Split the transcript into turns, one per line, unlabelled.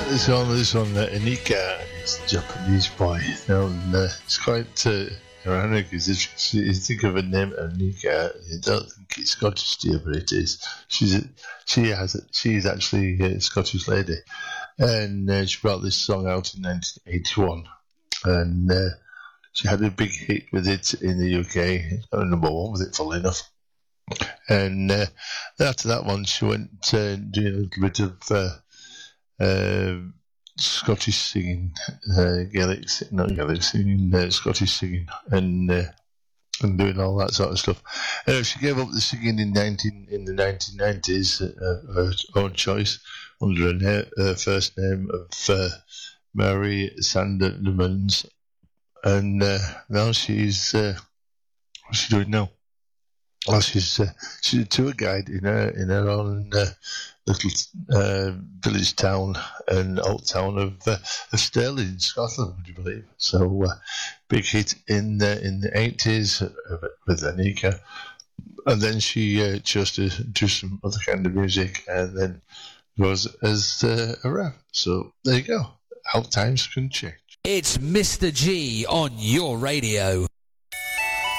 This one, Anika is a Japanese boy. Now, it's quite ironic because if you think of a name Anika, you don't think it's Scottish, dear, but it is. She's actually a Scottish lady, and she brought this song out in 1981, and she had a big hit with it in the UK. Got a number one with it, funnily enough. And after that one, she went doing a little bit of Scottish singing, Scottish singing, and doing all that sort of stuff. She gave up the singing in the 1990s, her own choice, under her first name of Mary Sandermans, and now she's what's she doing now? Well, she's a tour guide in her own little village town and old town of Stirling in Scotland, would you believe? So big hit in the 80s with Anika, and then she chose to do some other kind of music, and then goes as a rap. So there you go. How times can change.
It's Mr. G on your radio.